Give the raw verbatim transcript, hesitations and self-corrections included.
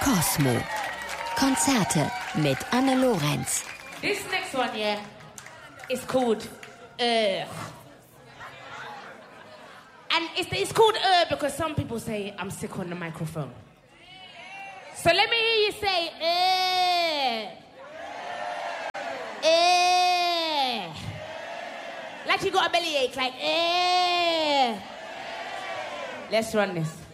Cosmo. Konzerte mit Anne Lorenz. This next one, yeah, is called Ugh. And it's, it's called Ugh because some people say I'm sick on the microphone. So let me hear you say Ugh. Ugh. Like you got a bellyache, like Ugh. Let's run this.